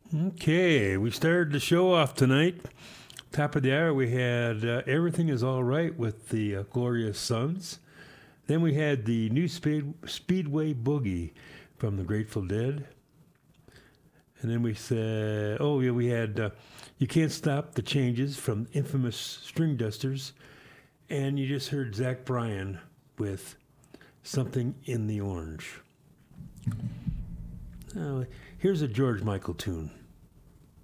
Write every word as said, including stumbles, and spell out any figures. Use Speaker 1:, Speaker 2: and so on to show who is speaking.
Speaker 1: Okay, we started the show off tonight. Top of the hour, we had uh, Everything Is All Right with the uh, Glorious Sons. Then we had the new speed, Speedway Boogie from the Grateful Dead. And then we said, oh, yeah, we had uh, You Can't Stop the Changes from Infamous String Dusters. And you just heard Zach Bryan with Something in the Orange. Uh, here's a George Michael tune.